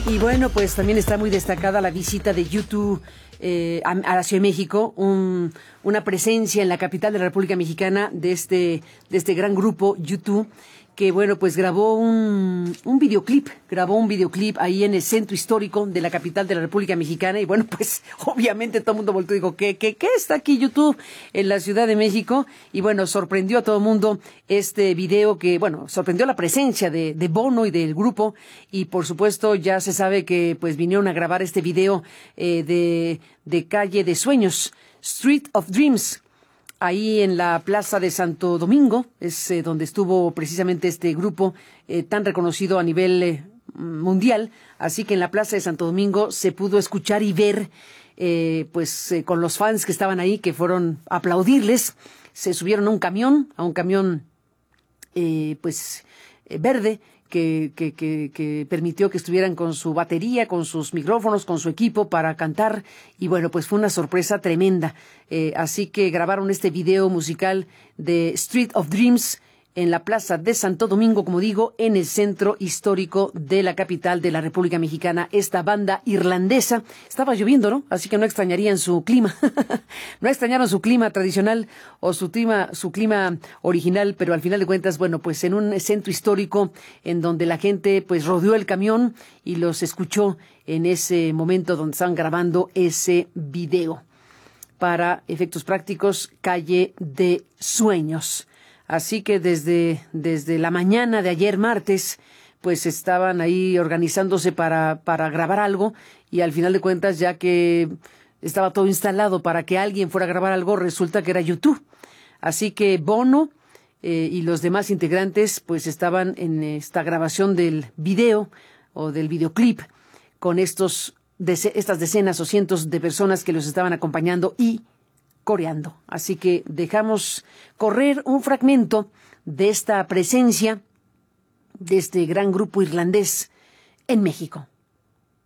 Y bueno, pues también está muy destacada la visita de U2 a la Ciudad de México, una presencia en la capital de la República Mexicana de este gran grupo U2, que bueno, pues grabó un videoclip ahí en el centro histórico de la capital de la República Mexicana. Y bueno, pues obviamente todo el mundo volteó y dijo, ¿qué está aquí YouTube en la Ciudad de México? Y bueno, sorprendió a todo el mundo este video que, bueno, sorprendió la presencia de Bono y del grupo. Y por supuesto ya se sabe que pues vinieron a grabar este video de Calle de Sueños, Street of Dreams, ahí en la Plaza de Santo Domingo. Es donde estuvo precisamente este grupo tan reconocido a nivel mundial. Así que en la Plaza de Santo Domingo se pudo escuchar y ver, con los fans que estaban ahí, que fueron a aplaudirles. Se subieron a un camión verde, que permitió que estuvieran con su batería, con sus micrófonos, con su equipo para cantar. Y bueno, pues fue una sorpresa tremenda. Así que grabaron este video musical de Street of Dreams en la Plaza de Santo Domingo, como digo, en el centro histórico de la capital de la República Mexicana. Esta banda irlandesa, estaba lloviendo, ¿no? Así que no extrañarían su clima. No extrañaron su clima tradicional o su clima original, pero al final de cuentas, bueno, pues en un centro histórico en donde la gente pues rodeó el camión y los escuchó en ese momento donde estaban grabando ese video. Para efectos prácticos, Calle de Sueños. Así que desde la mañana de ayer martes, pues estaban ahí organizándose para grabar algo, y al final de cuentas, ya que estaba todo instalado para que alguien fuera a grabar algo, resulta que era U2. Así que Bono y los demás integrantes pues estaban en esta grabación del video o del videoclip con estas decenas o cientos de personas que los estaban acompañando y coreando. Así que dejamos correr un fragmento de esta presencia de este gran grupo irlandés en México.